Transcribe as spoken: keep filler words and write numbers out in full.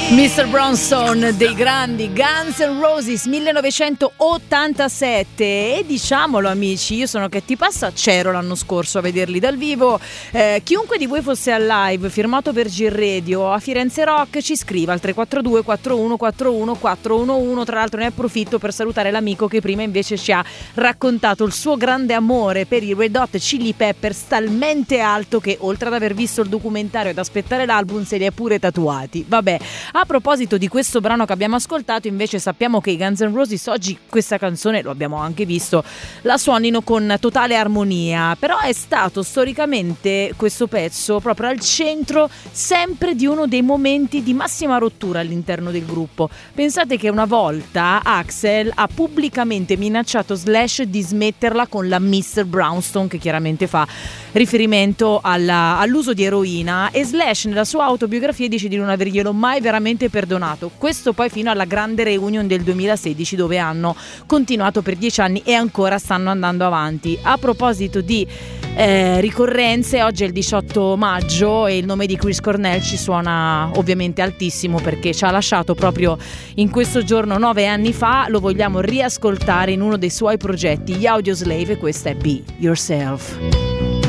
mister Brownstone dei grandi Guns N' Roses millenovecentottantasette, e diciamolo amici, io sono Che Ti Passa, c'ero l'anno scorso a vederli dal vivo. Eh, chiunque di voi fosse al live firmato per G Radio a Firenze Rock ci scriva al tre quattro due quattro uno quattro uno quattro uno uno. Tra l'altro ne approfitto per salutare l'amico che prima invece ci ha raccontato il suo grande amore per i Red Hot Chili Peppers, talmente alto che oltre ad aver visto il documentario ed aspettare l'album se li è pure tatuati. Vabbè, a proposito di questo brano che abbiamo ascoltato, invece sappiamo che i Guns N' Roses oggi questa canzone, lo abbiamo anche visto, la suonino con totale armonia, però è stato storicamente questo pezzo proprio al centro sempre di uno dei momenti di massima rottura all'interno del gruppo. Pensate che una volta Axl ha pubblicamente minacciato Slash di smetterla con la mister Brownstone, che chiaramente fa riferimento alla, all'uso di eroina, e Slash nella sua autobiografia dice di non averglielo mai veramente perdonato. Questo poi fino alla grande reunion del duemilasedici, dove hanno continuato per dieci anni e ancora stanno andando avanti. A proposito di eh, ricorrenze, oggi è il diciotto maggio e il nome di Chris Cornell ci suona ovviamente altissimo, perché ci ha lasciato proprio in questo giorno nove anni fa. Lo vogliamo riascoltare in uno dei suoi progetti, gli Audioslave, e questa è Be Yourself.